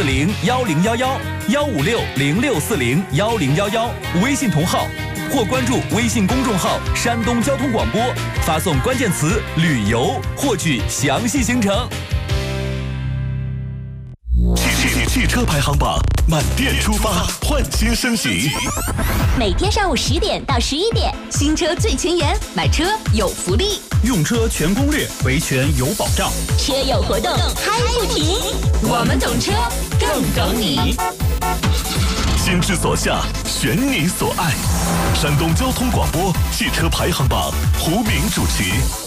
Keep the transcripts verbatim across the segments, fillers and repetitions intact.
四零幺零幺幺幺五六零六四零幺零幺幺微信同号，或关注微信公众号山东交通广播，发送关键词旅游获取详细行程。 汽汽车排行榜，满店出发，换新升级。 每天上午十点到十一点，新车最前沿，买车有福利， 用车全攻略，维权有保障， 车友活动嗨不停。我们懂车，更懂你。 心之所向，选你所爱。山东交通广播汽车排行榜，胡明主持。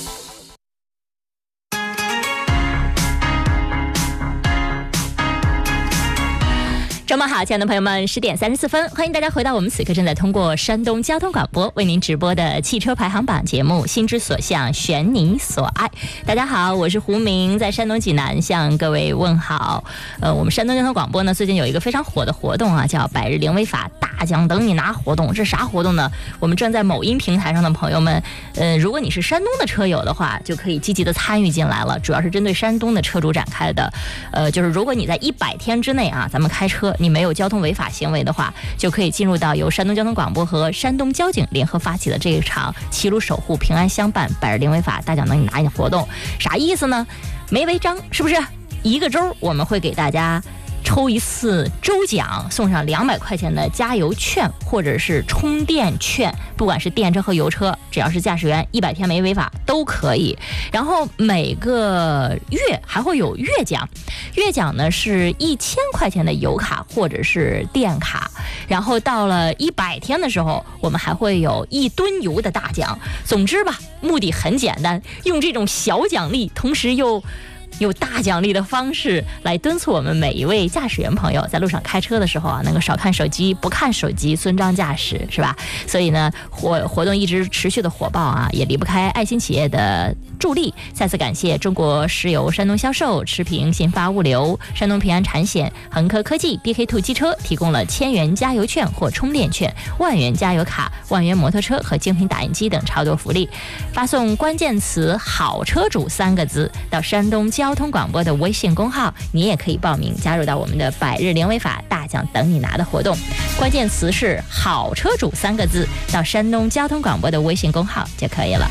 周末好，亲爱的朋友们，十点三十四分，欢迎大家回到我们此刻正在通过山东交通广播为您直播的汽车排行榜节目《心之所向，选你所爱》。大家好，我是胡明，在山东济南向各位问好。呃，我们山东交通广播呢，最近有一个非常火的活动啊，叫百日零违法大奖等你拿活动。这啥活动呢？我们正在某音平台上的朋友们，呃，如果你是山东的车友的话，就可以积极的参与进来了。主要是针对山东的车主展开的，呃，就是如果你在一百天之内啊，咱们开车。你没有交通违法行为的话，就可以进入到由山东交通广播和山东交警联合发起的这一场齐鲁守护平安相伴百日零违法大奖等你拿你活动。啥意思呢？没违章是不是？一个周我们会给大家抽一次周奖，送上两百块钱的加油券或者是充电券，不管是电车和油车，只要是驾驶员一百天没违法都可以。然后每个月还会有月奖，月奖呢是一千块钱的油卡或者是电卡，然后到了一百天的时候，我们还会有一吨油的大奖。总之吧，目的很简单，用这种小奖励，同时又有大奖励的方式来敦促我们每一位驾驶员朋友在路上开车的时候啊，能够少看手机，不看手机，遵章驾驶，是吧？所以呢，活活动一直持续的火爆啊，也离不开爱心企业的助力。再次感谢中国石油山东销售、持平信发物流、山东平安产险、恒科科技、B K 二 汽车提供了千元加油券或充电券、万元加油卡、万元摩托车和精品打印机等超多福利。发送关键词好车主三个字到山东交通广播的微信公号，你也可以报名加入到我们的百日零违法大奖等你拿的活动。关键词是好车主三个字到山东交通广播的微信公号就可以了。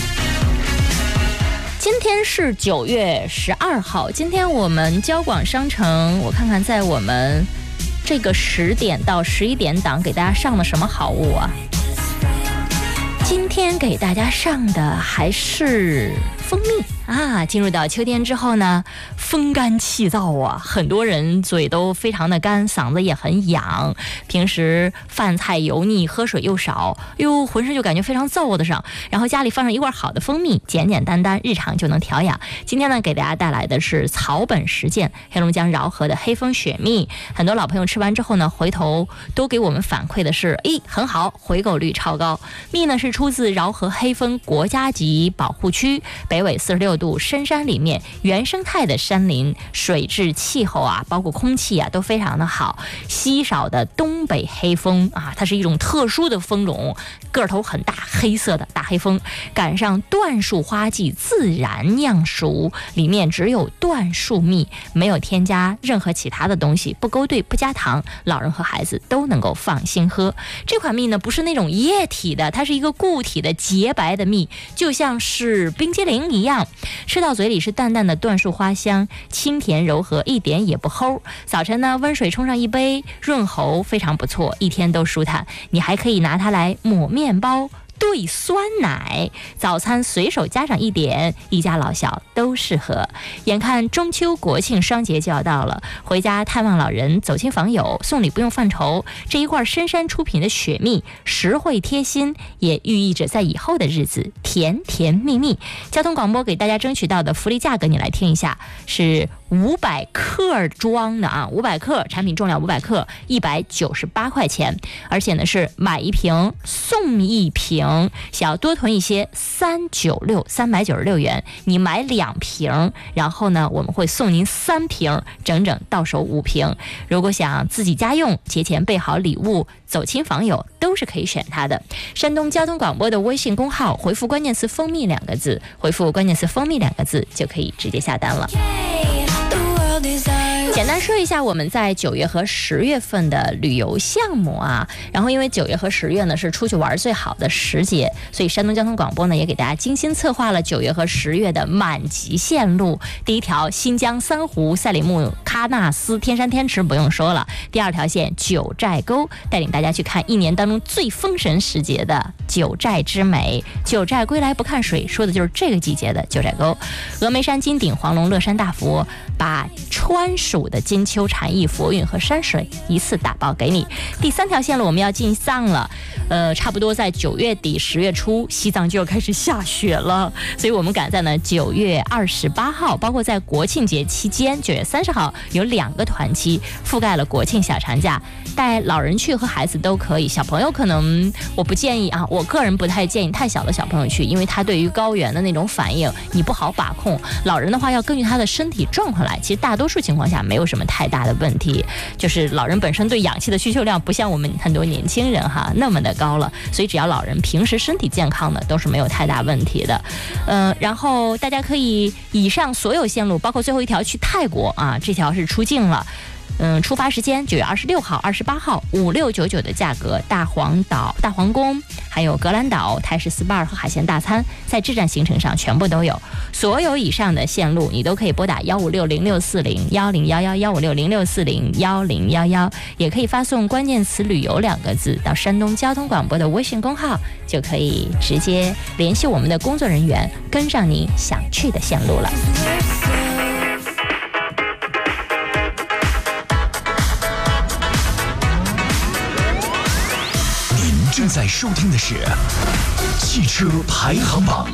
今天是九月十二号，今天我们交广商城，我看看在我们这个十点到十一点档给大家上了什么好物啊？今天给大家上的还是蜂蜜啊，进入到秋天之后呢，风干气燥啊，很多人嘴都非常的干，嗓子也很痒，平时饭菜油腻，喝水又少，哟，浑身就感觉非常燥的上，然后家里放上一罐好的蜂蜜，简简单单日常就能调养。今天呢，给大家带来的是草本实践黑龙江饶河的黑蜂雪蜜，很多老朋友吃完之后呢，回头都给我们反馈的是，诶，很好，回购率超高。蜜呢是出自饶河黑蜂国家级保护区，北纬四十六度深山里面，原生态的山林，水质、气候啊，包括空气啊，都非常的好。稀少的东北黑蜂啊，它是一种特殊的蜂种，个头很大，黑色的大黑蜂，赶上椴树花季自然酿熟，里面只有椴树蜜，没有添加任何其他的东西，不勾兑，不加糖，老人和孩子都能够放心喝。这款蜜呢，不是那种液体的，它是一个固体的洁白的蜜，就像是冰激凌一样，吃到嘴里是淡淡的椴树花香，清甜柔和，一点也不齁。早晨呢，温水冲上一杯，润喉，非常不错，一天都舒坦。你还可以拿它来抹面包，兑酸奶，早餐随手加上一点，一家老小都适合。眼看中秋国庆双节就要到了，回家探望老人，走亲访友，送礼不用犯愁。这一罐深山出品的雪蜜，实惠贴心，也寓意着在以后的日子甜甜蜜蜜。交通广播给大家争取到的福利价格，你来听一下，是五百克装的啊，五百克产品重量五百克，一百九十八块钱，而且呢是买一瓶送一瓶，想要多囤一些三九六三百九十六元，你买两瓶，然后呢我们会送您三瓶，整整到手五瓶。如果想自己家用，节前备好礼物，走亲访友都是可以选它的。山东交通广播的微信公号回复关键词蜂蜜两个字，回复关键词蜂蜜两个字就可以直接下单了。简单单说一下我们在九月和十月份的旅游项目啊，然后因为九月和十月呢是出去玩最好的时节，所以山东交通广播呢也给大家精心策划了九月和十月的满级线路。第一条新疆三湖、赛里木、喀纳斯、天山天池不用说了，第二条线九寨沟，带领大家去看一年当中最风神时节的九寨之美。九寨归来不看水，说的就是这个季节的九寨沟。峨眉山金顶、黄龙、乐山大佛，把川蜀的金秋禅意、佛韵和山水一次打包给你。第三条线路我们要进藏了，呃，差不多在九月底十月初，西藏就要开始下雪了，所以我们赶在呢九月二十八号，包括在国庆节期间九月三十号有两个团期覆盖了国庆小长假，带老人去和孩子都可以。小朋友可能我不建议啊，我个人不太建议太小的小朋友去，因为他对于高原的那种反应你不好把控。老人的话要根据他的身体状况来，其实大多数情况下没有什么太大的问题，就是老人本身对氧气的需求量不像我们很多年轻人哈那么的高了，所以只要老人平时身体健康的都是没有太大问题的。呃，然后大家可以以上所有线路，包括最后一条去泰国啊，这条是出境了。嗯，出发时间九月二十六号、二十八号，五六九九的价格，大黄岛、大皇宫，还有格兰岛、泰式 S P A 和海鲜大餐，在这站行程上全部都有。所有以上的线路，你都可以拨打幺五六零六四零幺零幺幺幺五六零六四零幺零幺幺，也可以发送关键词“旅游”两个字到山东交通广播的微信公号，就可以直接联系我们的工作人员，跟上你想去的线路了。 正在收听的是汽车排行榜。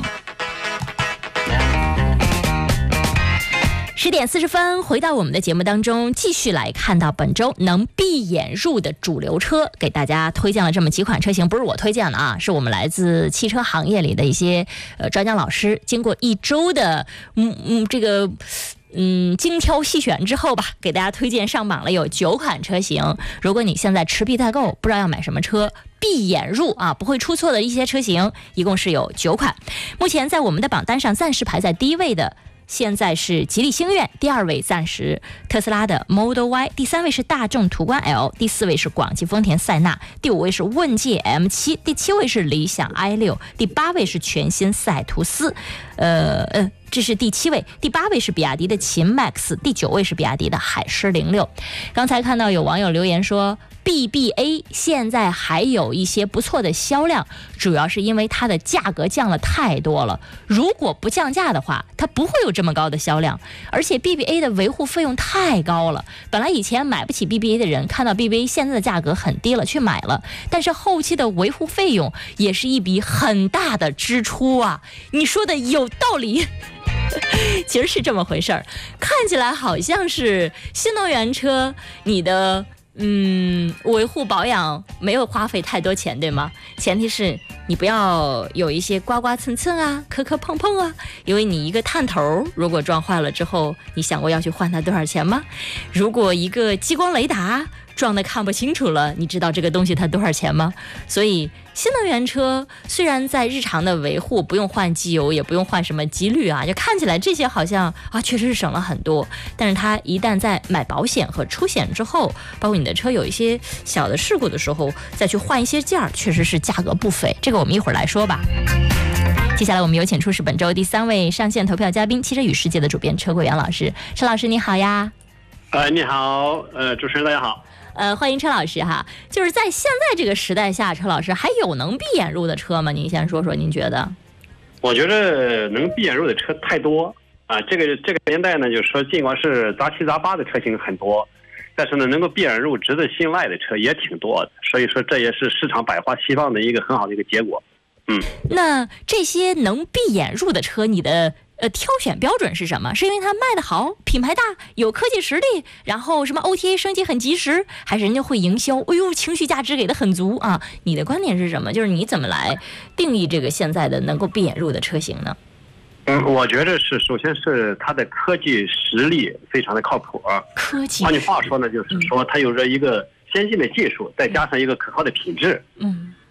十点四十分，回到我们的节目当中，继续来看到本周能闭眼入的主流车，给大家推荐了这么几款车型，不是我推荐的啊，是我们来自汽车行业里的一些呃专家老师，经过一周的嗯嗯这个。嗯，精挑细选之后吧，给大家推荐上榜了有九款车型。如果你现在持币待购，不知道要买什么车，闭眼入啊，不会出错的一些车型，一共是有九款。目前在我们的榜单上暂时排在第一位的，现在是吉利星越，第二位暂时特斯拉的 Model Y， 第三位是大众途观 L， 第四位是广汽丰田塞纳，第五位是问界 M 七， 第七位是理想 I 六， 第八位是全新赛途斯，呃呃。这是第七位，第八位是比亚迪的秦 MAX， 第九位是比亚迪的海狮零六。刚才看到有网友留言说 B B A 现在还有一些不错的销量，主要是因为它的价格降了太多了，如果不降价的话它不会有这么高的销量，而且 B B A 的维护费用太高了，本来以前买不起 B B A 的人看到 B B A 现在的价格很低了去买了，但是后期的维护费用也是一笔很大的支出啊，你说的有道理。其实是这么回事儿，看起来好像是新能源车你的嗯维护保养没有花费太多钱，对吗？前提是你不要有一些刮刮蹭蹭啊、磕磕碰碰啊，因为你一个探头如果撞坏了之后，你想过要去换它多少钱吗？如果一个激光雷达撞得看不清楚了，你知道这个东西它多少钱吗？所以新能源车虽然在日常的维护不用换机油，也不用换什么机滤啊，就看起来这些好像啊确实是省了很多，但是它一旦在买保险和出险之后，包括你的车有一些小的事故的时候，再去换一些件儿，确实是价格不菲。这个我们一会儿来说吧。接下来我们有请出是本周第三位上线投票嘉宾，汽车与世界的主编车桂元老师。车老师你好呀。 呃，你好，呃，主持人大家好。 呃，欢迎车老师哈。就是在现在这个时代下，车老师还有能闭眼入的车吗？您先说说，您觉得？ 我觉得能闭眼入的车太多啊。这个这个年代呢，就是说，尽管是杂七杂八的车型很多，但是呢，能够闭眼入、值得信赖的车也挺多的。所以说，这也是市场百花齐放的一个很好的一个结果。嗯， 那这些能闭眼入的车，你的呃挑选标准是什么？是因为它卖得好，品牌大，有科技实力，然后什么 O T A 升级很及时，还是人家会营销？哎呦，情绪价值给的很足啊！你的观点是什么？就是你怎么来定义这个现在的能够闭眼入的车型呢？ 嗯，我觉得是，首先是它的科技实力非常的靠谱。 科技， 换句话说呢，就是说它有着一个先进的技术，再加上一个可靠的品质。嗯。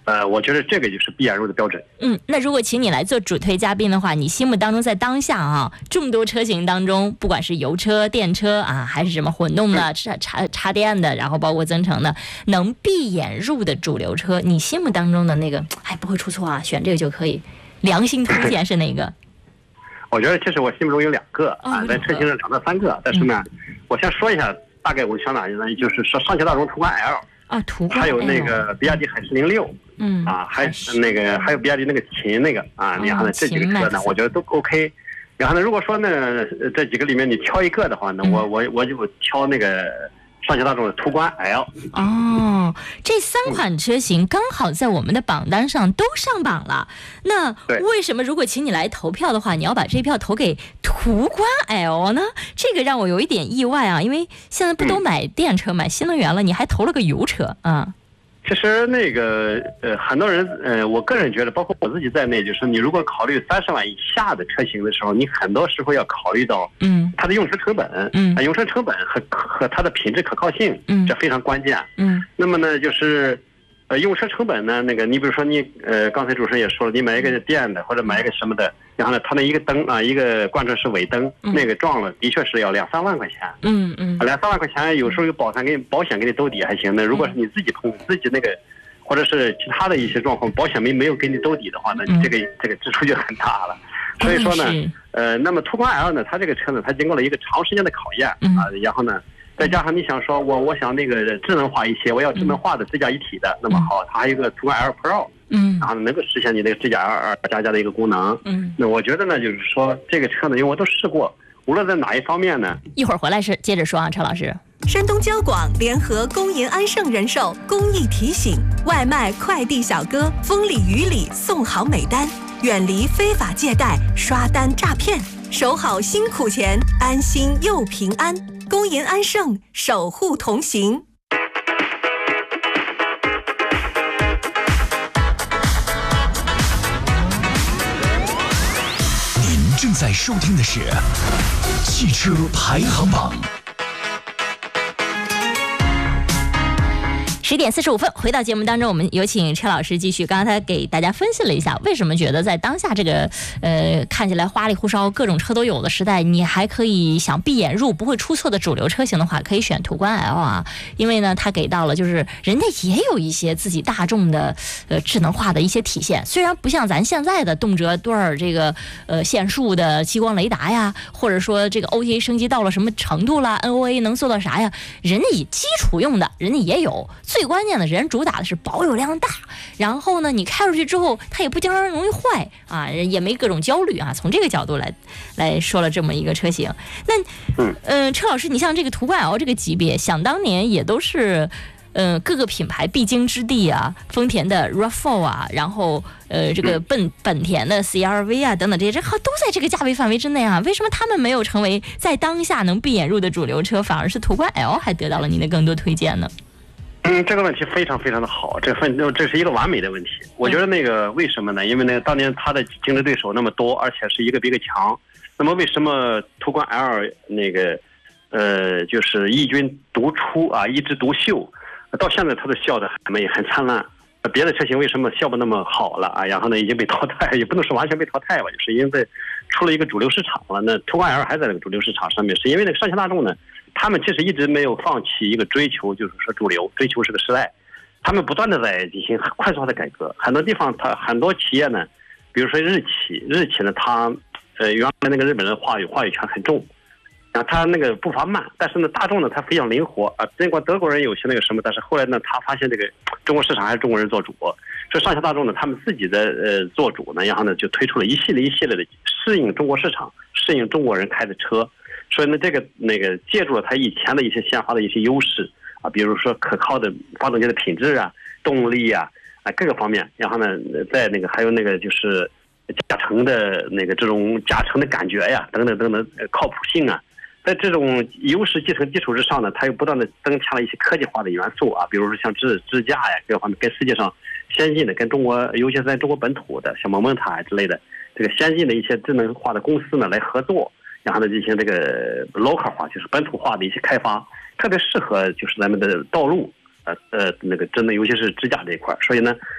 呃，我觉得这个就是必然入的标准。 嗯，那如果请你来做主推嘉宾的话，你心目当中在当下啊众多车型当中，不管是油车、电车啊，还是什么混动的、插插插电的，然后包括增程的，能闭眼入的主流车，你心目当中的那个，哎，不会出错啊，选这个就可以。良心推荐是哪个？ 我觉得其实我心目中有两个、哦、啊，但车型是两到三个，但是呢、嗯，我先说一下，大概我想哪呢？就是说上汽大众途观 L。 啊，途观， 还有那个比亚迪海狮零六，嗯，啊，还那个还有比亚迪那个秦那个啊，你看呢，这几个车呢，我觉得都 OK。然后呢，如果说呢这几个里面你挑一个的话呢，我我我就挑那个上汽大众的途观 L。 哦，这三款车型刚好在我们的榜单上都上榜了。那为什么如果请你来投票的话，你要把这票投给途观 L 呢？这个让我有一点意外啊，因为现在不都买电车、嗯、买新能源了，你还投了个油车啊？ 其实那个呃，很多人呃，我个人觉得，包括我自己在内，就是你如果考虑三十万以下的车型的时候，你很多时候要考虑到嗯它的用车成本，嗯，用车成本和和它的品质可靠性，嗯，这非常关键，嗯。那么呢，就是呃用车成本呢，那个你比如说你呃刚才主持人也说了，你买一个电的或者买一个什么的，然后呢，它那一个灯啊，一个贯穿式尾灯，嗯、那个撞了，的确是要两三万块钱。嗯嗯，两三万块钱，有时候有保险给你保险给你兜底还行。那如果是你自己碰自己那个，或者是其他的一些状况，保险没没有给你兜底的话呢，嗯、这个这个支出就很大了。所以说呢，呃，那么途观 L 呢，它这个车呢，它经过了一个长时间的考验、嗯、啊，然后呢。再加上你想说我我想那个智能化一些，我要智能化的支架一体的，嗯、那么好，它还有一个途观 L Pro， 嗯，然后能够实现你那个支架二二加加的一个功能，嗯，那我觉得呢，就是说这个车呢，因为我都试过，无论在哪一方面呢， 一会儿回来是接着说啊，车老师。 山东交广联合工银安盛人寿公益提醒：外卖快递小哥风里雨里送好每单，远离非法借贷、刷单诈骗，守好辛苦钱，安心又平安。公银安盛，守护同行。 您正在收听的是汽车排行榜。 十点四十五分，回到节目当中，我们有请车老师继续。刚刚他给大家分析了一下，为什么觉得在当下这个呃看起来花里胡哨、各种车都有的时代，你还可以想闭眼入不会出错的主流车型的话，可以选途观 L 啊。因为呢，他给到了就是人家也有一些自己大众的呃智能化的一些体现，虽然不像咱现在的动辄多少这个呃限速的激光雷达呀，或者说这个 O T A 升级到了什么程度啦 ，N O A 能做到啥呀？人家以基础用的，人家也有。最关键的人主打的是保有量大，然后呢，你开出去之后，它也不经常容易坏啊，也没各种焦虑啊。从这个角度来来说了这么一个车型，那嗯、呃，车老师，你像这个途观 L 这个级别，想当年也都是。呃，各个品牌必经之地啊，丰田的 R A V 四 啊，然后呃，这个本本田的 C R V 啊，等等这些，这都在这个价位范围之内啊。为什么他们没有成为在当下能闭眼入的主流车，反而是途观 L 还得到了您的更多推荐呢？ 嗯，这个问题非常非常的好，这份这是一个完美的问题。我觉得那个为什么呢？因为呢，当年他的竞争对手那么多，而且是一个比一个强。那么为什么途观 L 那个呃，就是异军独出啊，一枝独秀？到现在它的笑的还没很灿烂，别的车型为什么笑不那么好了啊？然后呢已经被淘汰，也不能说完全被淘汰吧，就是因为出了一个主流市场了。那途观 L 还在那个主流市场上面，是因为那个上汽大众呢，他们其实一直没有放弃一个追求，就是说主流追求是个时代，他们不断的在进行快速化的改革。很多地方它很多企业呢，比如说日企，日企呢它呃原来那个日本人话语话语权很重。啊，他那个步伐慢，但是呢，大众呢，他非常灵活啊。尽管德国人有些那个什么，但是后来呢，他发现这个中国市场还是中国人做主，所以上汽大众呢，他们自己的呃做主呢，然后呢，就推出了一系列一系列的适应中国市场、适应中国人开的车。所以呢，这个那个借助了他以前的一些现化的一些优势啊，比如说可靠的发动机的品质啊、动力啊啊各个方面，然后呢，在那个还有那个就是驾乘的那个这种驾乘的感觉呀，等等等等，靠谱性啊。在这种优势继承基础之上呢，它又不断的增强了一些科技化的元素啊，比如说像支支架呀，各方面跟世界上先进的，跟中国尤其是在中国本土的，像蒙蒙塔之类的这个先进的一些智能化的公司呢来合作，然后呢进行这个 local 化，就是本土化的一些开发，特别适合就是咱们的道路，呃呃那个真的尤其是支架这一块。所以呢，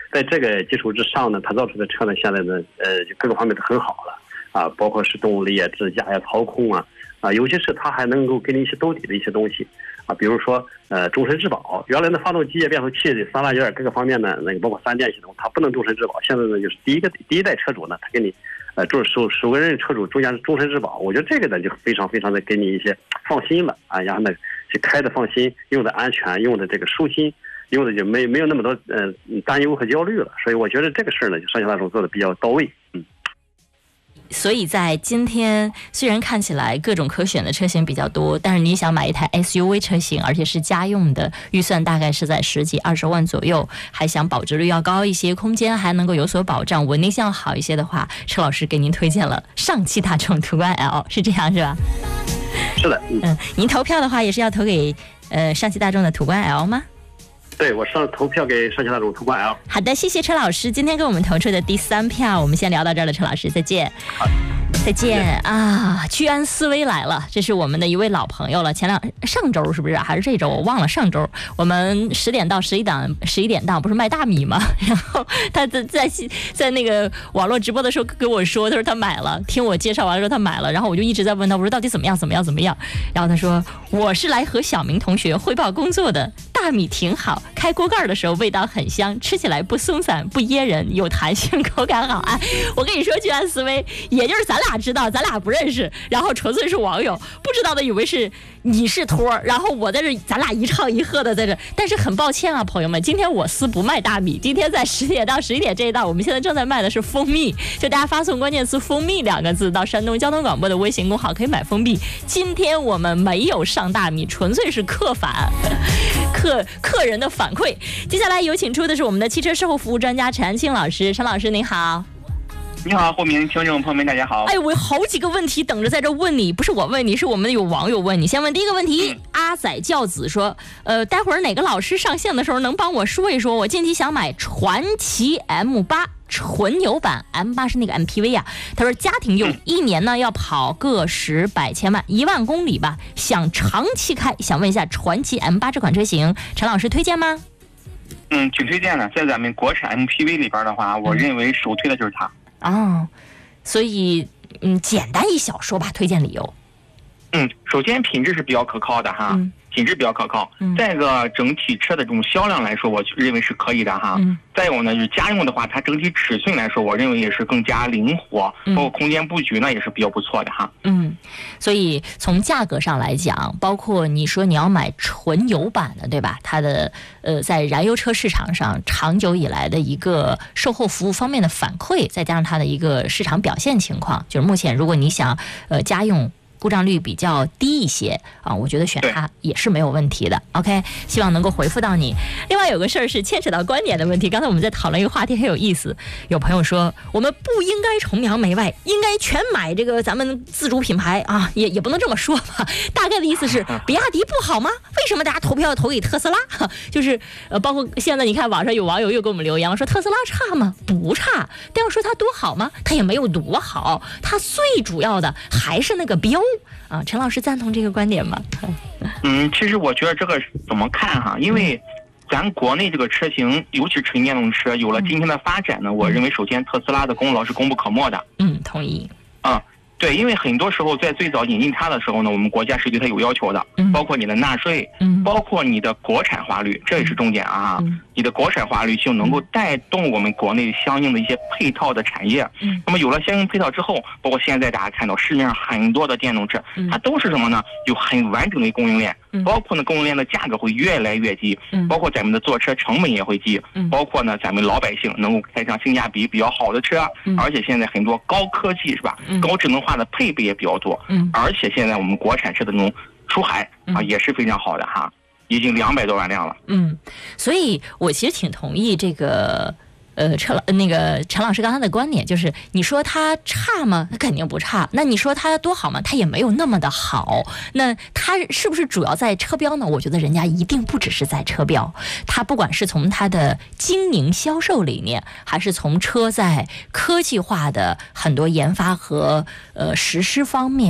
在这个基础之上呢，它造出的车呢，现在呢，呃，各个方面都很好了啊，包括是动力啊、支架呀、操控啊，啊，尤其是它还能够给你一些兜底的一些东西啊，比如说呃终身质保。原来的发动机、变速器、三大件各个方面呢，那个包括三电系统，它不能终身质保。现在呢，就是第一个第一代车主呢，他给你呃就是首首个任车主中间终身质保，我觉得这个呢就非常非常的给你一些放心了啊，然后呢去开的放心，用的安全，用的这个舒心。用的就没没有那么多呃担忧和焦虑了，所以我觉得这个事儿呢，就上汽大众做的比较到位，嗯。 所以在今天，虽然看起来各种可选的车型比较多，但是你想买一台 S U V 车型，而且是家用的，预算大概是在十几二十万左右，还想保值率要高一些，空间还能够有所保障，稳定性好一些的话，车老师给您推荐了上汽大众途观 L， 是这样是吧？ 是的，嗯。 嗯，您投票的话也是要投给呃上汽大众的途观 L 吗？ 对，我上投票给上汽大众途观 L。 好的，谢谢车老师，今天给我们投出的第三票，我们先聊到这儿了，车老师再见。 好， 再见啊！居安思危来了，这是我们的一位老朋友了。前两上周是不是还是这周？我忘了。上周我们十点到十一档，十一点档不是卖大米吗？然后他在在在那个网络直播的时候跟我说，他说他买了，听我介绍完了之后他买了，然后我就一直在问他，我说到底怎么样怎么样怎么样？然后他说我是来和小明同学汇报工作的，大米挺好，开锅盖的时候味道很香，吃起来不松散不噎人，有弹性，口感好。哎，我跟你说，居安思危，也就是咱俩知道，咱俩不认识，然后纯粹是网友，不知道的以为是你是托，然后我在这，咱俩一唱一和的在这。但是很抱歉啊，朋友们，今天我司不卖大米，今天在十点到十一点这一档，我们现在正在卖的是蜂蜜，就大家发送关键词“蜂蜜”两个字到山东交通广播的微信公号可以买蜂蜜。今天我们没有上大米，纯粹是客反，客客人的反馈。接下来有请出的是我们的汽车售后服务专家陈安庆老师，陈老师您好。 你好，后面听众朋友们大家好。 哎，我有好几个问题等着在这问你，不是我问你，是我们有网友问你。先问第一个问题，嗯、阿仔教子说，呃，待会儿哪个老师上线的时候能帮我说一说，我近期想买传祺 M 八 纯油版 M 八 是那个 M P V 啊，他说家庭用，一年呢要跑个十百千万一万公里吧，想长期开，想问一下传祺 M 八 这款车型，陈老师推荐吗？ 嗯，挺推荐的，在咱们国产 M P V 里边的话，我认为首推的就是它。 哦，所以嗯，简单一小说吧，推荐理由。 嗯，首先品质是比较可靠的哈，嗯、品质比较可靠。嗯、再一个整体车的这种销量来说，我认为是可以的哈。嗯、再有呢，就是家用的话，它整体尺寸来说，我认为也是更加灵活，嗯、包括空间布局呢也是比较不错的哈。 嗯，所以从价格上来讲，包括你说你要买纯油版的，对吧？它的呃，在燃油车市场上长久以来的一个售后服务方面的反馈，再加上它的一个市场表现情况，就是目前如果你想呃家用故障率比较低一些啊，我觉得选它也是没有问题的。OK， 希望能够回复到你。另外有个事儿是牵扯到观点的问题，刚才我们在讨论一个话题很有意思，有朋友说我们不应该崇洋媚外，应该全买这个咱们自主品牌啊，也也不能这么说吧。大概的意思是比亚迪不好吗？为什么大家投票要投给特斯拉？就是呃，包括现在你看网上有网友又给我们留言了，说特斯拉差吗？不差，但要说它多好吗？它也没有多好，它最主要的还是那个标。啊，陈老师赞同这个观点吗？ 嗯，其实我觉得这个怎么看哈，因为咱国内这个车型，尤其纯电动车，有了今天的发展呢，我认为首先特斯拉的功劳是功不可没的。 嗯，同意。 啊、嗯，对，因为很多时候在最早引进它的时候呢，我们国家是对它有要求的，嗯、包括你的纳税，嗯，包括你的国产化率，这也是重点啊。嗯、你的国产化率就能够带动我们国内相应的一些配套的产业。嗯，那么有了相应配套之后，包括现在大家看到市面上很多的电动车，嗯、它都是什么呢？有很完整的供应链。包括呢，供应链的价格会越来越低，嗯，包括咱们的坐车成本也会低，嗯，包括呢，咱们老百姓能够开上性价比比较好的车，嗯，而且现在很多高科技是吧，嗯，高智能化的配备也比较多，嗯，而且现在我们国产车的这种出海啊也是非常好的哈，已经两百多万辆了， 嗯，所以我其实挺同意这个。呃，陈老那个陈老师刚才的观点就是，你说它差吗？它肯定不差。那你说它多好吗？它也没有那么的好。那它是不是主要在车标呢？我觉得人家一定不只是在车标，它不管是从它的经营销售理念，还是从车在科技化的很多研发和呃实施方面。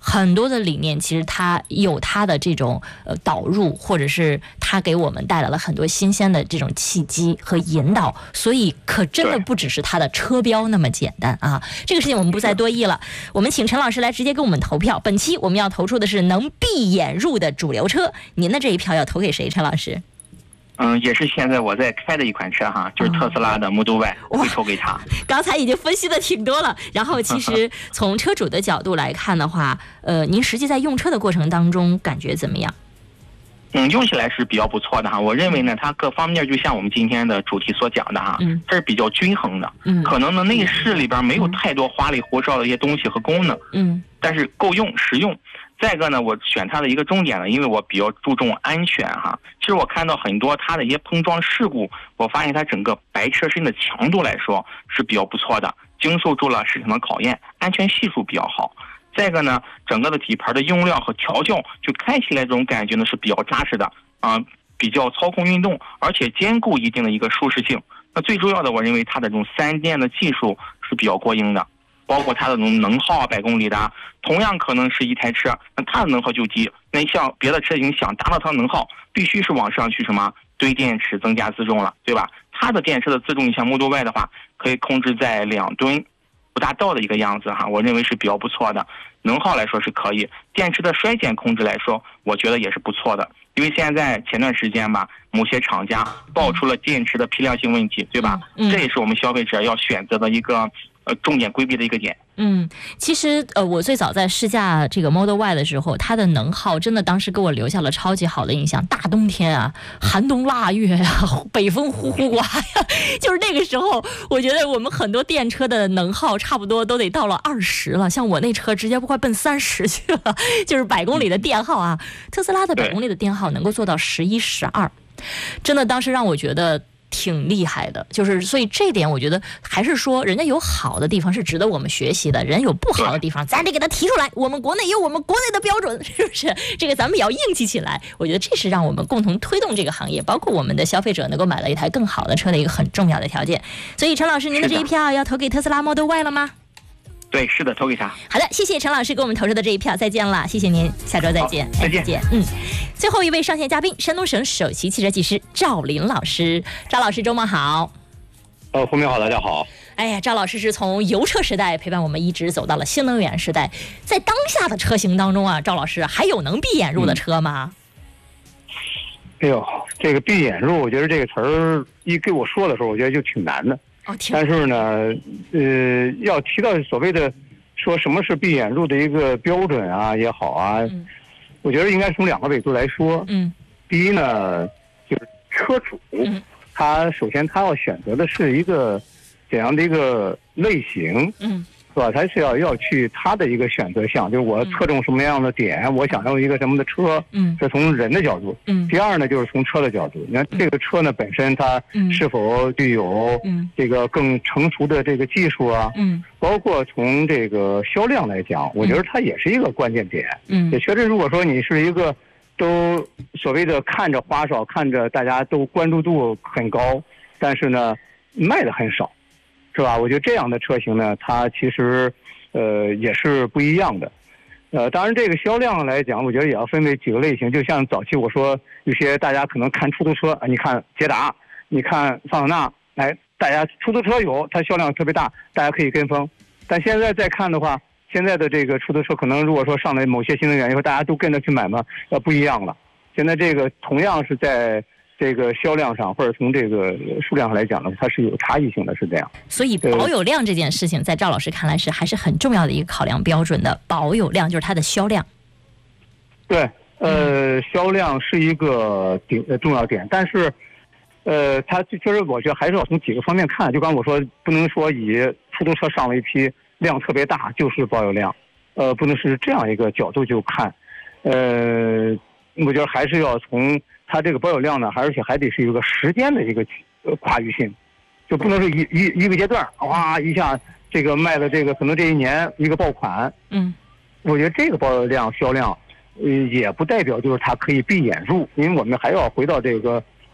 很多的理念其实它有它的这种呃导入，或者是它给我们带来了很多新鲜的这种契机和引导，所以可真的不只是它的车标那么简单啊。这个事情我们不再多议了，我们请陈老师来直接给我们投票。本期我们要投出的是能闭眼入的主流车，您的这一票要投给谁？陈老师？ 嗯，也是现在我在开的一款车哈，就是特斯拉的 Model Y，、哦、会投给它。 刚才已经分析的挺多了，然后其实从车主的角度来看的话，呃，您实际在用车的过程当中感觉怎么样？ 嗯，用起来是比较不错的哈。我认为呢，它各方面就像我们今天的主题所讲的哈，嗯，这是比较均衡的。嗯，可能呢内饰里边没有太多花里胡哨的一些东西和功能，嗯，但是够用实用。再一个呢，我选它的一个重点呢，因为我比较注重安全哈。其实我看到很多它的一些碰撞事故，我发现它整个白车身的强度来说是比较不错的，经受住了市场的考验，安全系数比较好。再一个呢，整个的底盘的用料和调教，就开起来这种感觉呢是比较扎实的啊、呃，比较操控运动，而且兼顾一定的一个舒适性。那最重要的，我认为它的这种三电的技术是比较过硬的。包括它的这种能耗啊，百公里的，同样可能是一台车，那它的能耗就低。那像别的车型想达到它的能耗，必须是往上去什么堆电池增加自重了，对吧？它的电池的自重，你像 Model Y 的话，可以控制在两吨不大到的一个样子哈，我认为是比较不错的。能耗来说是可以，电池的衰减控制来说，我觉得也是不错的。因为现在前段时间吧，某些厂家爆出了电池的批量性问题，对吧？嗯嗯、这也是我们消费者要选择的一个。呃，重点规避的一个点。 嗯，其实呃，我最早在试驾这个 Model Y 的时候，它的能耗真的当时给我留下了超级好的印象。大冬天啊，寒冬腊月呀、啊，北风呼呼刮呀，就是那个时候，我觉得我们很多电车的能耗差不多都得到了二十了，像我那车直接快奔三十去了，就是百公里的电耗啊。特斯拉的百公里的电耗能够做到十一、十二，真的当时让我觉得。挺厉害的，就是所以这点我觉得还是说人家有好的地方是值得我们学习的，人有不好的地方咱得给他提出来，我们国内有我们国内的标准，是不是？这个咱们也要硬气起来，我觉得这是让我们共同推动这个行业，包括我们的消费者能够买到一台更好的车的一个很重要的条件。所以陈老师，您的这一票要投给特斯拉 Model Y 了吗？ 对，是的，投给他。 好的，谢谢陈老师给我们投出的这一票，再见了，谢谢您，下周再见， 再见，再见。嗯，最后一位上线嘉宾，山东省首席汽车技师赵林老师，赵老师周末好。 呃，胡明好，大家好。 哎呀，赵老师是从油车时代陪伴我们一直走到了新能源时代，在当下的车型当中啊，赵老师还有能闭眼入的车吗？ 嗯、哎呦，这个闭眼入，我觉得这个词儿一给我说的时候，我觉得就挺难的。 哦、 但是呢，呃，要提到所谓的说什么是闭眼入的一个标准啊也好啊，嗯、我觉得应该从两个维度来说。嗯，第一呢，就是车主，嗯、他首先他要选择的是一个怎样的一个类型，嗯，是吧？他是要要去他的一个选择项，就是我侧重什么样的点，嗯、我想要一个什么的车，嗯，是从人的角度。嗯，第二呢，就是从车的角度，你看这个车呢本身它是否具有这个更成熟的这个技术啊，嗯，包括从这个销量来讲，我觉得它也是一个关键点。嗯，也确实，如果说你是一个都所谓的看着花哨，看着大家都关注度很高，但是呢卖的很少，是吧？我觉得这样的车型呢，它其实呃也是不一样的。呃，当然这个销量来讲，我觉得也要分为几个类型。就像早期我说，有些大家可能看出租车，你看捷达，你看桑塔纳，哎，大家出租车有它销量特别大，大家可以跟风。但现在再看的话，现在的这个出租车可能如果说上来某些新能源以后，大家都跟着去买嘛，呃，不一样了。现在这个同样是在这个销量上或者从这个数量上来讲呢，它是有差异性的，是这样。 所以保有量这件事情，在赵老师看来是还是很重要的一个考量标准的。保有量就是它的销量。 对，呃，销量是一个顶重要点，但是，呃，它就是我觉得还是要从几个方面看。就刚我说，不能说以出租车上了一批量特别大就是保有量，呃，不能是这样一个角度就看。呃，我觉得还是要从它这个保有量呢，而且还得是一个时间的一个呃跨越性，就不能是一一一个阶段哇一下这个卖的这个可能这一年一个爆款。嗯，我觉得这个保有量销量，呃也不代表就是它可以闭眼入，因为我们还要回到这个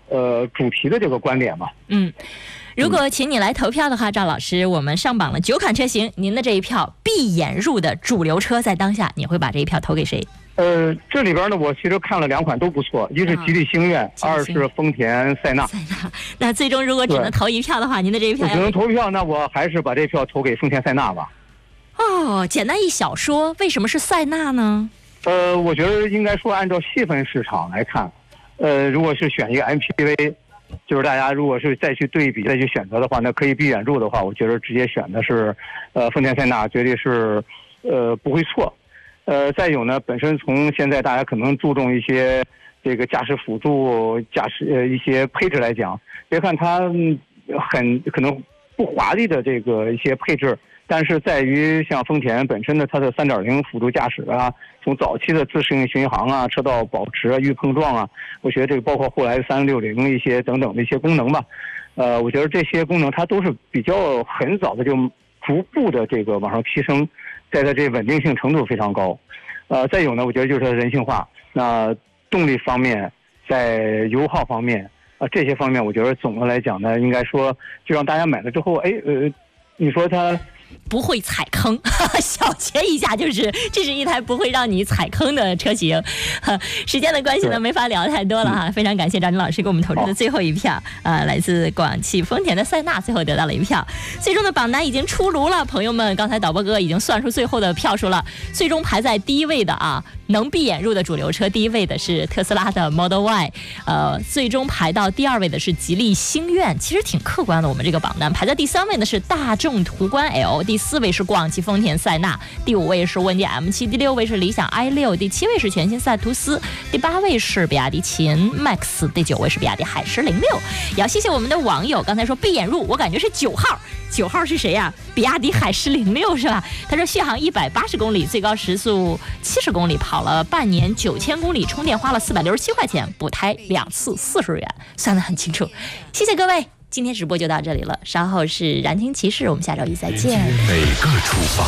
呃主题的这个观点嘛。 嗯，如果请你来投票的话，赵老师，我们上榜了九款车型，您的这一票闭眼入的主流车，在当下你会把这一票投给谁？ 呃，这里边呢，我其实看了两款都不错，一是吉利星越，啊、二是丰田塞纳。 塞纳，那最终如果只能投一票的话，您的这一票只能投一票，那我还是把这票投给丰田塞纳吧。 哦，简单一小说，为什么是塞纳呢？ 呃，我觉得应该说按照细分市场来看，呃，如果是选一个 M P V， 就是大家如果是再去对比再去选择的话，那可以闭眼入的话，我觉得直接选的是，呃，丰田塞纳，绝对是，呃，不会错。呃，再有呢，本身从现在大家可能注重一些这个驾驶辅助、驾驶呃一些配置来讲，别看它很可能不华丽的这个一些配置，但是在于像丰田本身的它的 三点零 辅助驾驶啊，从早期的自适应巡航啊、车道保持啊、预碰撞啊，我觉得这个包括后来的三六零一些等等的一些功能吧，呃，我觉得这些功能它都是比较很早的就逐步的这个往上提升。在它这稳定性程度非常高，呃，再有呢，我觉得就是它人性化。那动力方面，在油耗方面，啊、呃，这些方面，我觉得总的来讲呢，应该说就让大家买了之后，哎，呃，你说它不会踩坑，小结一下就是，这是一台不会让你踩坑的车型。时间的关系呢，没法聊太多了哈。嗯、非常感谢张军老师给我们投出的最后一票，呃，来自广汽丰田的塞纳，最后得到了一票。最终的榜单已经出炉了，朋友们，刚才导播哥已经算出最后的票数了。最终排在第一位的啊，能闭眼入的主流车，第一位的是特斯拉的 Model Y， 呃，最终排到第二位的是吉利星越，其实挺客观的。我们这个榜单排在第三位的是大众途观 L。第四位是广汽丰田塞纳，第五位是问界 M 七， 第六位是理想 I 六， 第七位是全新赛途斯，第八位是比亚迪秦 Max， 第九位是比亚迪海狮零六。也要谢谢我们的网友，刚才说闭眼入，我感觉是九号，九号是谁呀？比亚迪海狮零六是吧？他说续航一百八十公里，最高时速七十公里，跑了半年九千公里，充电花了四百六十七块钱，补胎两次四十元，算得很清楚。谢谢各位。今天直播就到这里了，稍后是燃情骑士，我们下周一再见。 每个出发，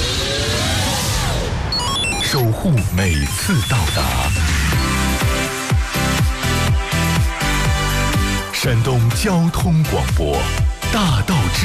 守护每次到达。山东交通广播，大道之